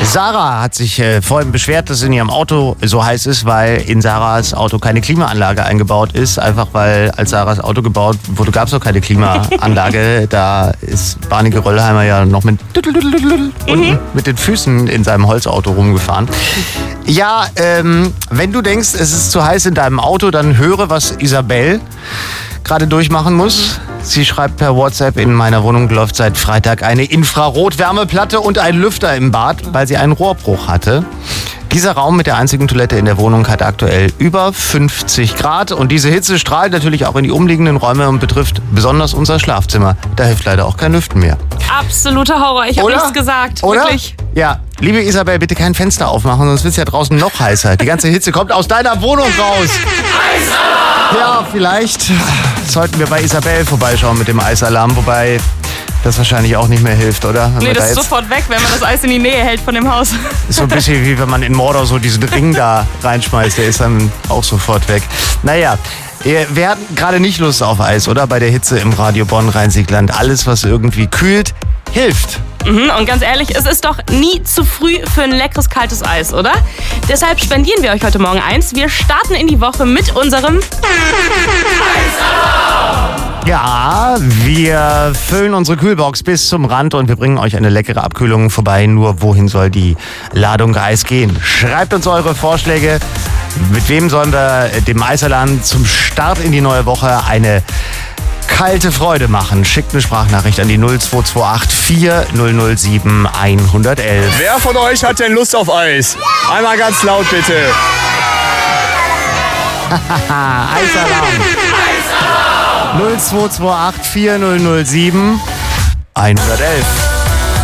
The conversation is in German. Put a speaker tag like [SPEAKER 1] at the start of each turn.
[SPEAKER 1] Sarah hat sich vorhin beschwert, dass in ihrem Auto so heiß ist, weil in Sarahs Auto keine Klimaanlage eingebaut ist. Einfach weil, als Sarahs Auto gebaut wurde, gab es noch keine Klimaanlage. Da ist Barney Geröllheimer ja noch mit den Füßen in seinem Holzauto rumgefahren. Ja, wenn du denkst, es ist zu heiß in deinem Auto, dann höre, was Isabel gerade durchmachen muss. Sie schreibt per WhatsApp: In meiner Wohnung läuft seit Freitag eine Infrarotwärmeplatte und ein Lüfter im Bad, weil sie einen Rohrbruch hatte. Dieser Raum mit der einzigen Toilette in der Wohnung hat aktuell über 50 Grad. Und diese Hitze strahlt natürlich auch in die umliegenden Räume und betrifft besonders unser Schlafzimmer. Da hilft leider auch kein Lüften mehr.
[SPEAKER 2] Absoluter Horror. Ich habe nichts gesagt.
[SPEAKER 1] Oder?
[SPEAKER 2] Wirklich.
[SPEAKER 1] Ja, liebe Isabel, bitte kein Fenster aufmachen, sonst wird es ja draußen noch heißer. Die ganze Hitze kommt aus deiner Wohnung raus. Eisalarm! Ja, vielleicht sollten wir bei Isabel vorbeischauen mit dem Eisalarm, wobei das wahrscheinlich auch nicht mehr hilft, oder?
[SPEAKER 2] Nee, das ist sofort weg, wenn man das Eis in die Nähe hält von dem Haus.
[SPEAKER 1] Ist so ein bisschen wie wenn man in Mordor so diesen Ring da reinschmeißt, der ist dann auch sofort weg. Naja, wir hatten gerade nicht Lust auf Eis, oder? Bei der Hitze im Radio Bonn-Rhein-Sieg-Land. Alles, was irgendwie kühlt, hilft.
[SPEAKER 2] Und ganz ehrlich, es ist doch nie zu früh für ein leckeres, kaltes Eis, oder? Deshalb spendieren wir euch heute Morgen eins. Wir starten in die Woche mit unserem Eisalarm!
[SPEAKER 1] Ja, wir füllen unsere Kühlbox bis zum Rand und wir bringen euch eine leckere Abkühlung vorbei. Nur wohin soll die Ladung Eis gehen? Schreibt uns eure Vorschläge. Mit wem sollen wir dem Eisalarm zum Start in die neue Woche eine kalte Freude machen? Schickt eine Sprachnachricht an die 0228 4007 111.
[SPEAKER 3] Wer von euch hat denn Lust auf Eis? Einmal ganz laut bitte.
[SPEAKER 1] Eisalarm. 0228 4007 111.